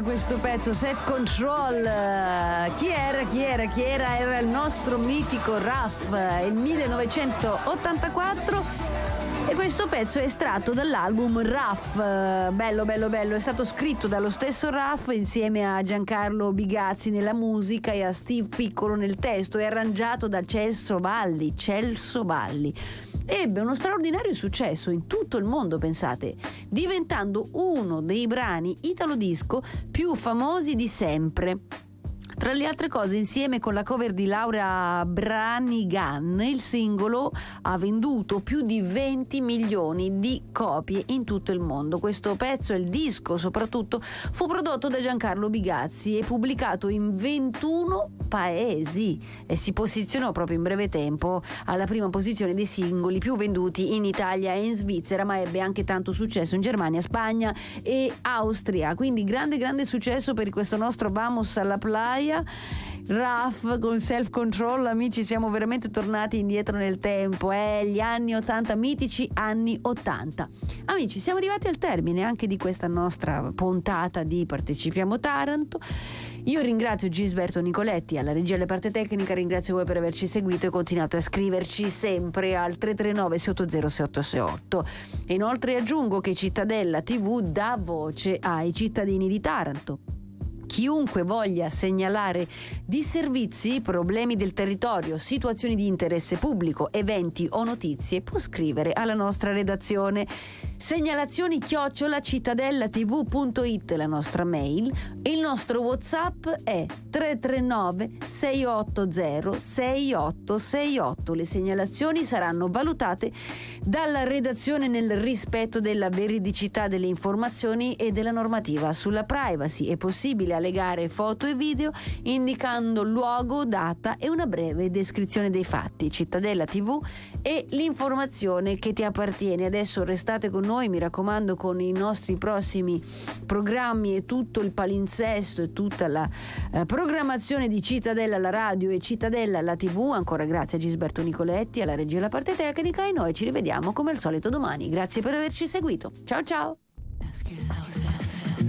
Mamma, questo pezzo, Self Control. Chi era? Era il nostro mitico Ruff, il 1984. E questo pezzo è estratto dall'album Ruff, bello, è stato scritto dallo stesso Ruff insieme a Giancarlo Bigazzi nella musica e a Steve Piccolo nel testo, e arrangiato da Celso Valli. Ebbe uno straordinario successo in tutto il mondo, pensate, diventando uno dei brani italo disco più famosi di sempre. Tra le altre cose, insieme con la cover di Laura Branigan, il singolo ha venduto più di 20 milioni di copie in tutto il mondo. Questo pezzo, il disco soprattutto, fu prodotto da Giancarlo Bigazzi e pubblicato in 21 paesi e si posizionò proprio in breve tempo alla prima posizione dei singoli più venduti in Italia e in Svizzera, ma ebbe anche tanto successo in Germania, Spagna e Austria. Quindi grande successo per questo nostro Vamos alla Playa. Ruff con Self Control. Amici, siamo veramente tornati indietro nel tempo, gli anni 80, mitici anni 80. Amici, siamo arrivati al termine anche di questa nostra puntata di Partecipiamo Taranto. Io ringrazio Gisberto Nicoletti alla regia e alla parte tecnica, ringrazio voi per averci seguito e continuate a scriverci sempre al 339 680 e inoltre aggiungo che Cittadella TV dà voce ai cittadini di Taranto. Chiunque voglia segnalare disservizi, problemi del territorio, situazioni di interesse pubblico, eventi o notizie può scrivere alla nostra redazione. Segnalazioni@cittadellatv.it la nostra mail, e il nostro WhatsApp è 339 680 6868. Le segnalazioni saranno valutate dalla redazione nel rispetto della veridicità delle informazioni e della normativa sulla privacy. È possibile allegare foto e video indicando luogo, data e una breve descrizione dei fatti. Cittadella TV è l'informazione che ti appartiene. Adesso restate con noi, mi raccomando, con i nostri prossimi programmi e tutto il palinsesto e tutta la programmazione di Cittadella alla radio e Cittadella alla TV. Ancora grazie a Gisberto Nicoletti alla regia e alla parte tecnica, e noi ci rivediamo come al solito domani. Grazie per averci seguito. Ciao.